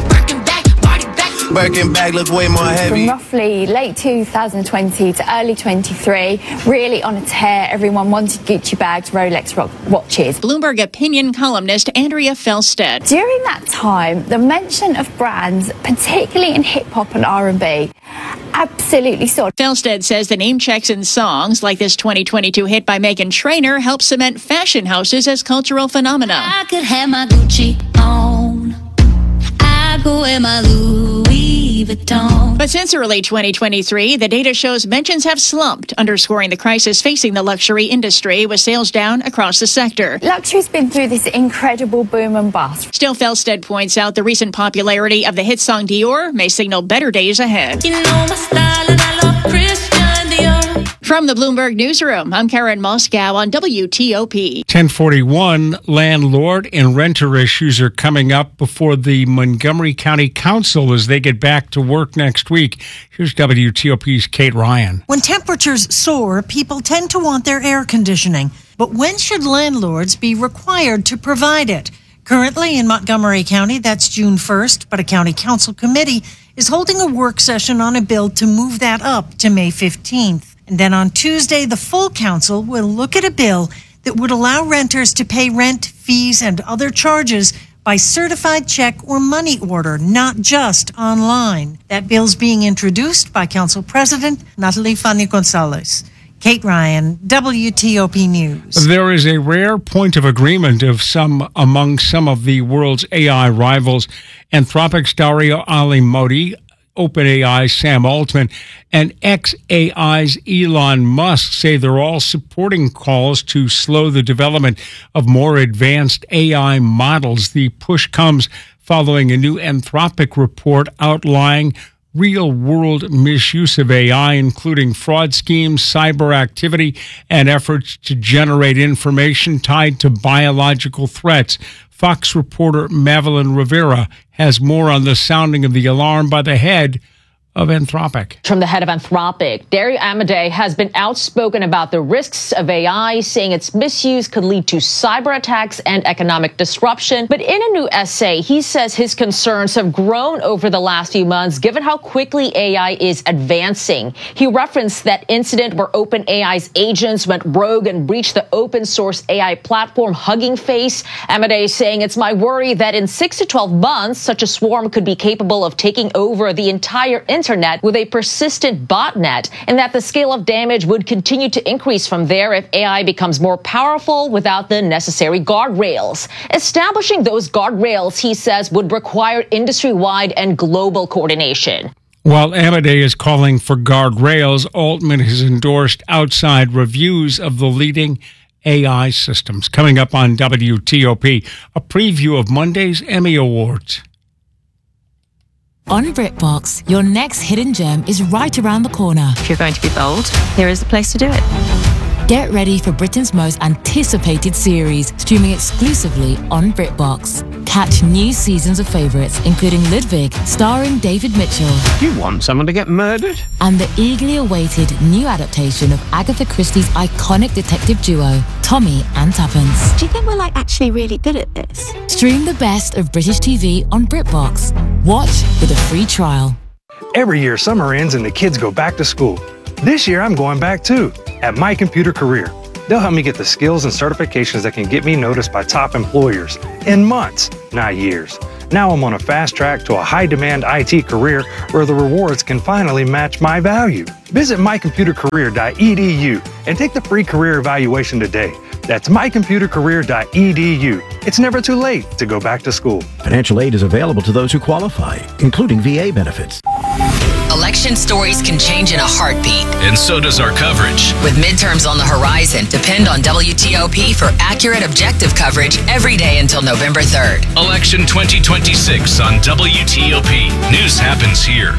Birkin bag look way more heavy. From roughly late 2020 to early 23, really on a tear. Everyone wanted Gucci bags, Rolex watches. Bloomberg opinion columnist Andrea Felsted. During that time, the mention of brands, particularly in hip-hop and R&B, absolutely soared. Felsted says the name checks in songs like this 2022 hit by Meghan Trainor help cement fashion houses as cultural phenomena. I could have my Gucci on. I go in my Louis Vuitton. But since early 2023, the data shows mentions have slumped, underscoring the crisis facing the luxury industry, with sales down across the sector. Luxury's been through this incredible boom and bust. Still, Felsted points out the recent popularity of the hit song Dior may signal better days ahead. You know my style and I love Christian Dior. From the Bloomberg Newsroom, I'm Karen Moscow on WTOP. 1041, landlord and renter issues are coming up before the Montgomery County Council as they get back to work next week. Here's WTOP's Kate Ryan. When temperatures soar, people tend to want their air conditioning. But when should landlords be required to provide it? Currently in Montgomery County, that's June 1st, but a county council committee is holding a work session on a bill to move that up to May 15th. And then on Tuesday, the full council will look at a bill that would allow renters to pay rent, fees, and other charges by certified check or money order, not just online. That bill's being introduced by Council President Natalie Fanny Gonzalez. Kate Ryan, WTOP News. There is a rare point of agreement among some of the world's AI rivals. Anthropic's Dario Alimoti, OpenAI's Sam Altman, and xAI's Elon Musk say they're all supporting calls to slow the development of more advanced AI models. The push comes following a new Anthropic report outlining real-world misuse of AI, including fraud schemes, cyber activity, and efforts to generate information tied to biological threats. Fox reporter Madeline Rivera has more on the sounding of the alarm by the head of Anthropic. From the head of Anthropic, Dario Amodei has been outspoken about the risks of AI, saying its misuse could lead to cyber attacks and economic disruption. But in a new essay, he says his concerns have grown over the last few months, given how quickly AI is advancing. He referenced that incident where OpenAI's agents went rogue and breached the open source AI platform Hugging Face. Amodei saying, "It's my worry that in 6 to 12 months, such a swarm could be capable of taking over the entire internet internet with a persistent botnet, and that the scale of damage would continue to increase from there if AI becomes more powerful without the necessary guardrails. Establishing those guardrails, he says, would require industry-wide and global coordination. While Amadei is calling for guardrails, Altman has endorsed outside reviews of the leading AI systems. Coming up on WTOP, a preview of Monday's Emmy Awards. On BritBox, your next hidden gem is right around the corner. If you're going to be bold, here is the place to do it. Get ready for Britain's most anticipated series, streaming exclusively on BritBox. Catch new seasons of favourites, including Ludwig, starring David Mitchell. You want someone to get murdered? And the eagerly awaited new adaptation of Agatha Christie's iconic detective duo, Tommy and Tuppence. Do you think we're actually really good at this? Stream the best of British TV on BritBox. Watch with a free trial. Every year, summer ends and the kids go back to school. This year, I'm going back too, at My Computer Career. They'll help me get the skills and certifications that can get me noticed by top employers in months, not years. Now I'm on a fast track to a high-demand IT career where the rewards can finally match my value. Visit mycomputercareer.edu and take the free career evaluation today. That's mycomputercareer.edu. It's never too late to go back to school. Financial aid is available to those who qualify, including VA benefits. Election stories can change in a heartbeat. And so does our coverage. With midterms on the horizon, depend on WTOP for accurate, objective coverage every day until November 3rd. Election 2026 on WTOP. News happens here.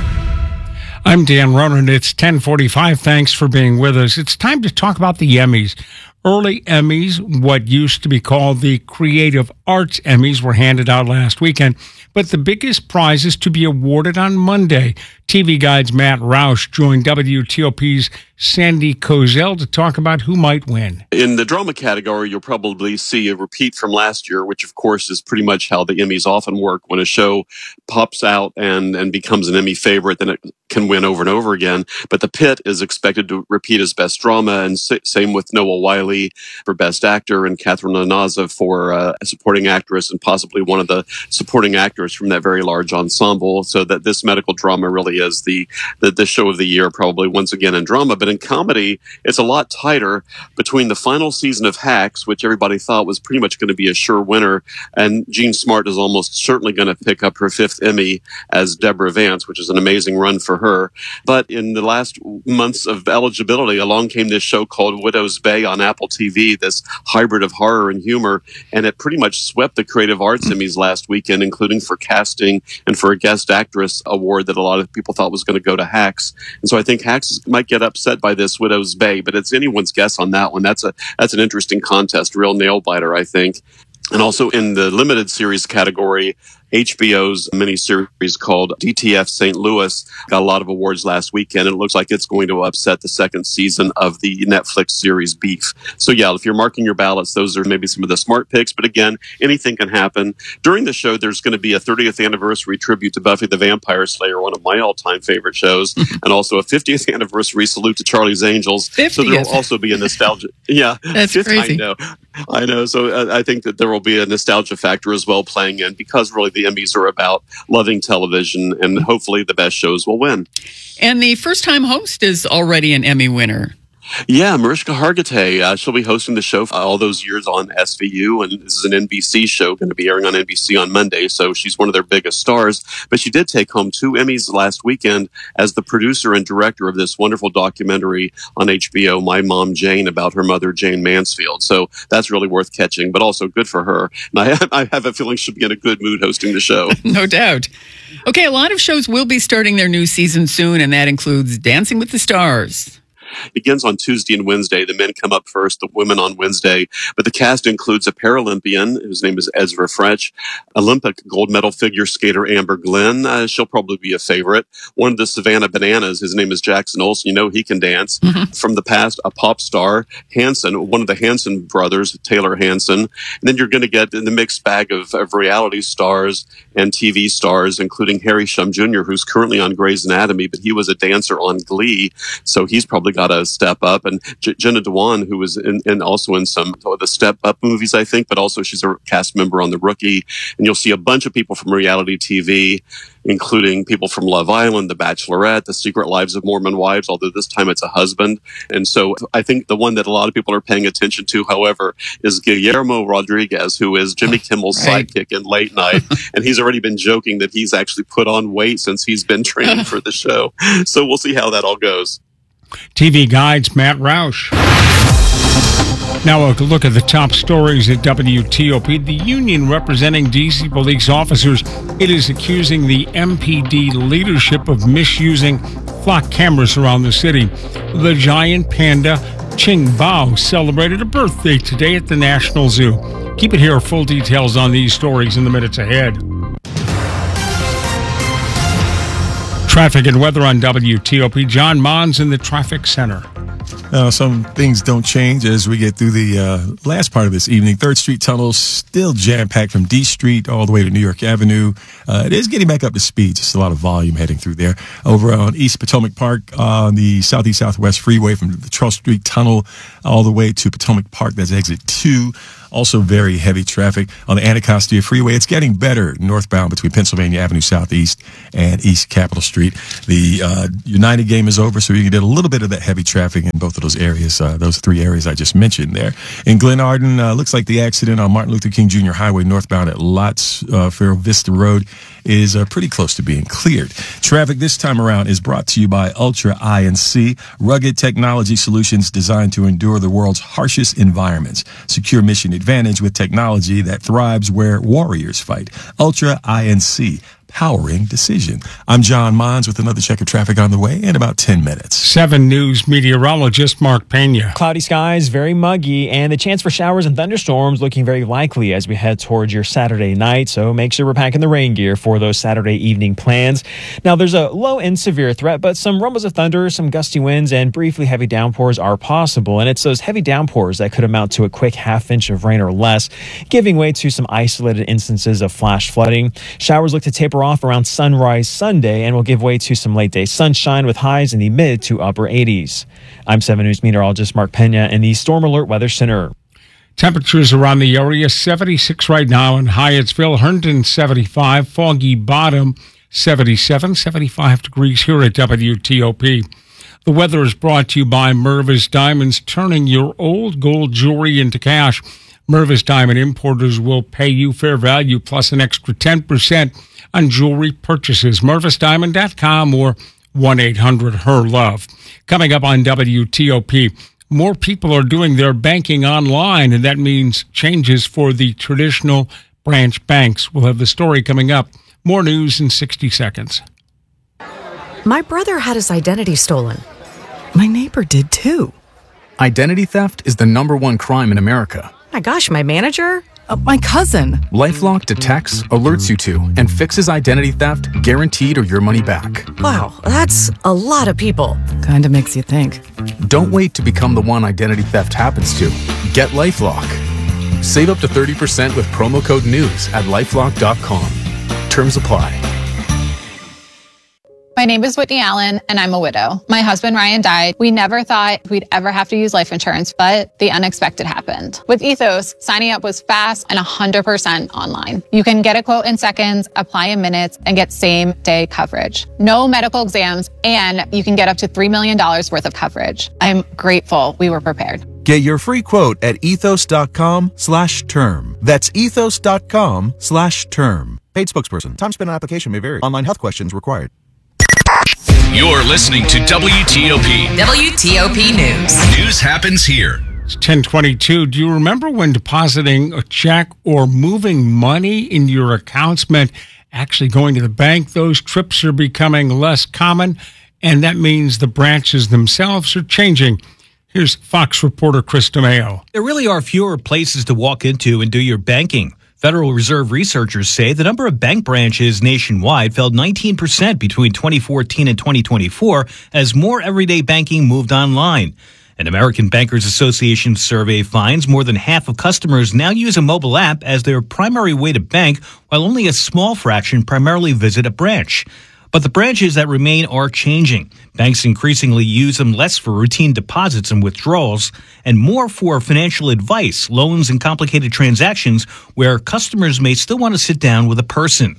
I'm Dan Ronan. It's 10:45. Thanks for being with us. It's time to talk about the Emmys. Early Emmys, what used to be called the Creative Arts Emmys, were handed out last weekend, but the biggest prizes to be awarded on Monday. TV Guide's Matt Roush joined WTOP's Sandy Kozel to talk about who might win. In the drama category, you'll probably see a repeat from last year, which of course is pretty much how the Emmys often work. When a show pops out and becomes an Emmy favorite, then it can win over and over again. But The Pit is expected to repeat as Best Drama, and same with Noah Wiley for Best Actor and Catherine Nanaza for a Supporting Actress, and possibly one of the supporting actors from that very large ensemble. So that this medical drama really is the show of the year, probably once again in drama. But in comedy, it's a lot tighter between the final season of Hacks, which everybody thought was pretty much going to be a sure winner, and Jean Smart is almost certainly going to pick up her 5th Emmy as Deborah Vance, which is an amazing run for her. But in the last months of eligibility, along came this show called Widow's Bay on Apple TV, this hybrid of horror and humor, and it pretty much swept the Creative Arts Emmys last weekend, including for casting and for a Guest Actress award that a lot of people thought was going to go to Hacks. And so I think Hacks might get upset by this Widow's Bay, but it's anyone's guess on that one. That's an interesting contest, real nail biter, I think. And also in the limited series category, HBO's miniseries called DTF St. Louis got a lot of awards last weekend, and it looks like it's going to upset the second season of the Netflix series Beef. So yeah, if you're marking your ballots, those are maybe some of the smart picks, but again, anything can happen. During the show, there's going to be a 30th anniversary tribute to Buffy the Vampire Slayer, one of my all-time favorite shows, and also a 50th anniversary salute to Charlie's Angels. 50th. So there will also be a nostalgia. Yeah. That's crazy. I know. So I think that there will be a nostalgia factor as well playing in, because really the Emmys are about loving television, and hopefully the best shows will win. And the first-time host is already an Emmy winner. Yeah, Mariska Hargitay. She'll be hosting the show all those years on SVU, and this is an NBC show going to be airing on NBC on Monday, so she's one of their biggest stars. But she did take home 2 Emmys last weekend as the producer and director of this wonderful documentary on HBO, My Mom Jane, about her mother, Jane Mansfield. So that's really worth catching, but also good for her. And I have a feeling she'll be in a good mood hosting the show. No doubt. Okay, a lot of shows will be starting their new season soon, and that includes Dancing with the Stars. Begins on Tuesday and Wednesday. The men come up first, the women on Wednesday. But the cast includes a Paralympian, whose name is Ezra Fretch, Olympic gold medal figure skater Amber Glenn. She'll probably be a favorite. One of the Savannah Bananas, his name is Jackson Olsen. You know he can dance. Mm-hmm. From the past, a pop star, Hanson, one of the Hanson brothers, Taylor Hanson. And then you're going to get the mixed bag of reality stars and TV stars, including Harry Shum Jr., who's currently on Grey's Anatomy, but he was a dancer on Glee, so he's probably got got to step up. And Jenna Dewan, who was also in some of the Step Up movies, I think, but also she's a cast member on The Rookie. And you'll see a bunch of people from reality TV, including people from Love Island, The Bachelorette, The Secret Lives of Mormon Wives, although this time it's a husband. And so I think the one that a lot of people are paying attention to, however, is Guillermo Rodriguez, who is Jimmy Kimmel's sidekick in Late Night. And he's already been joking that he's actually put on weight since he's been training for the show. So we'll see how that all goes. TV Guide's Matt Roush. Now a look at the top stories at WTOP. The union representing D.C. police officers, it is accusing the MPD leadership of misusing flock cameras around the city. The giant panda Qing Bao celebrated a birthday today at the National Zoo. Keep it here. Full details on these stories in the minutes ahead. Traffic and weather on WTOP. John Mons in the traffic center. Some things don't change as we get through the last part of this evening. 3rd Street Tunnel still jam-packed from D Street all the way to New York Avenue. It is getting back up to speed. Just a lot of volume heading through there. Over on East Potomac Park on the Southeast-Southwest Freeway from the Charles Street Tunnel all the way to Potomac Park. That's exit 2. Also very heavy traffic on the Anacostia Freeway. It's getting better northbound between Pennsylvania Avenue Southeast and East Capitol Street. The United game is over, so you can get a little bit of that heavy traffic in both of those areas, those 3 areas I just mentioned there. In Glen Arden, looks like the accident on Martin Luther King Jr. Highway northbound at Lots Farrell Vista Road is pretty close to being cleared. Traffic this time around is brought to you by Ultra INC, rugged technology solutions designed to endure the world's harshest environments. Secure mission advantage with technology that thrives where warriors fight. Ultra INC, powering decision. I'm John Mons with another check of traffic on the way in about 10 minutes. 7 News meteorologist Mark Pena. Cloudy skies, very muggy, and the chance for showers and thunderstorms looking very likely as we head towards your Saturday night. So make sure we're packing the rain gear for those Saturday evening plans. Now, there's a low and severe threat, but some rumbles of thunder, some gusty winds, and briefly heavy downpours are possible. And it's those heavy downpours that could amount to a quick half-inch of rain or less, giving way to some isolated instances of flash flooding. Showers look to taper off around sunrise Sunday and will give way to some late day sunshine with highs in the mid to upper 80s. I'm 7 News meteorologist Mark Pena in the Storm Alert Weather Center. Temperatures around the area, 76 right now in Hyattsville, Herndon 75, Foggy Bottom 77, 75 degrees here at WTOP. The weather is brought to you by Mervis Diamonds, turning your old gold jewelry into cash. Mervis Diamond Importers will pay you fair value plus an extra 10% on jewelry purchases. MervisDiamond.com or 1-800-HER-LOVE. Coming up on WTOP, more people are doing their banking online, and that means changes for the traditional branch banks. We'll have the story coming up. More news in 60 seconds. My brother had his identity stolen. My neighbor did too. Identity theft is the #1 crime in America. My gosh, my manager? My cousin. LifeLock detects, alerts you to, and fixes identity theft, guaranteed or your money back. Wow, that's a lot of people. Kinda makes you think. Don't wait to become the one identity theft happens to. Get LifeLock. Save up to 30% with promo code NEWS at LifeLock.com. Terms apply. My name is Whitney Allen, and I'm a widow. My husband, Ryan, died. We never thought we'd ever have to use life insurance, but the unexpected happened. With Ethos, signing up was fast and 100% online. You can get a quote in seconds, apply in minutes, and get same-day coverage. No medical exams, and you can get up to $3 million worth of coverage. I'm grateful we were prepared. Get your free quote at ethos.com/term. That's ethos.com/term. Paid spokesperson. Time spent on application may vary. Online health questions required. You're listening to WTOP. WTOP News. News happens here. It's 10:22. Do you remember when depositing a check or moving money in your accounts meant actually going to the bank? Those trips are becoming less common, and that means the branches themselves are changing. Here's Fox reporter Chris DeMeo. There really are fewer places to walk into and do your banking. Federal Reserve researchers say the number of bank branches nationwide fell 19% between 2014 and 2024 as more everyday banking moved online. An American Bankers Association survey finds more than half of customers now use a mobile app as their primary way to bank, while only a small fraction primarily visit a branch. But the branches that remain are changing. Banks increasingly use them less for routine deposits and withdrawals and more for financial advice, loans, and complicated transactions where customers may still want to sit down with a person.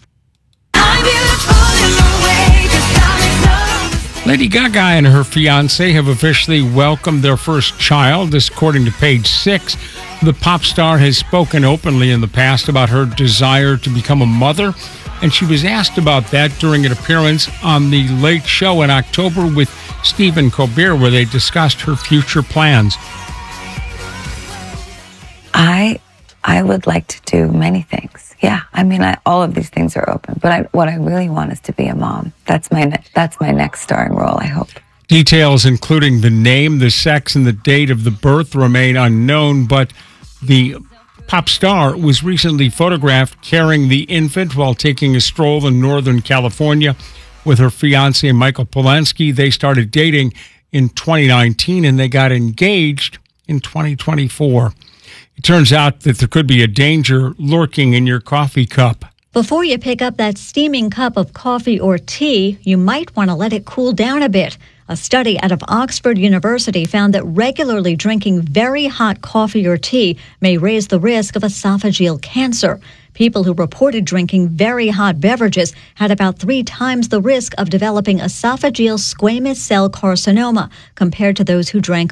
Lady Gaga and her fiancé have officially welcomed their first child. This, according to Page Six. The pop star has spoken openly in the past about her desire to become a mother, and she was asked about that during an appearance on The Late Show in October with Stephen Colbert, where they discussed her future plans. I would like to do many things. Yeah, I mean, all of these things are open, but what I really want is to be a mom. That's my next starring role, I hope. Details, including the name, the sex, and the date of the birth, remain unknown, but the pop star was recently photographed carrying the infant while taking a stroll in Northern California with her fiancé, Michael Polanski. They started dating in 2019, and they got engaged in 2024. It turns out that there could be a danger lurking in your coffee cup. Before you pick up that steaming cup of coffee or tea, you might want to let it cool down a bit. A study out of Oxford University found that regularly drinking very hot coffee or tea may raise the risk of esophageal cancer. People who reported drinking very hot beverages had about 3 times the risk of developing esophageal squamous cell carcinoma compared to those who drank